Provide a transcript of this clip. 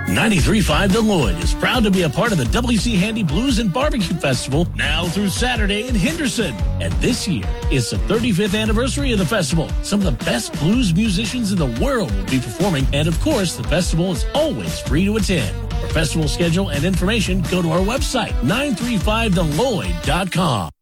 93.5 The Lloyd is proud to be a part of the W.C. Handy Blues and Barbecue Festival now through Saturday in Henderson. And this year is the 35th anniversary of the festival. Some of the best blues musicians in the world will be performing. And of course, the festival is always free to attend. For festival schedule and information, go to our website, 935thelloyd.com.